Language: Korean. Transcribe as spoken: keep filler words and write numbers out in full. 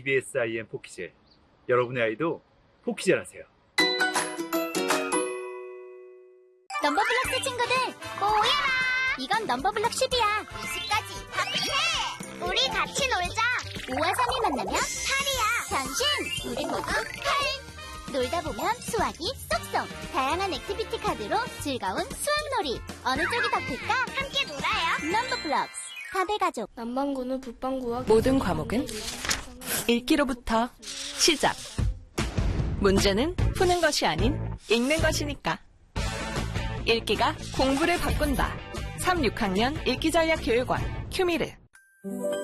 이비에스아이엠 포키제. 여러분의 아이도 포키제라세요. 넘버블럭스 친구들 모여라. 이건 넘버블럭 십이야. 이십까지 합해. 우리 같이 놀자. 오와 삼이 만나면 팔이야. 변신. 우리 모두 팔. 놀다 보면 수학이 쏙쏙. 다양한 액티비티 카드로 즐거운 수학놀이. 어느 쪽이 더 클까? 함께 놀아요. 넘버블럭스 사대 가족. 남반구는 북반구와 모든 과목은 읽기로부터 시작. 문제는 푸는 것이 아닌 읽는 것이니까. 읽기가 공부를 바꾼다. 삼, 육 학년 읽기전략교육원 큐미르.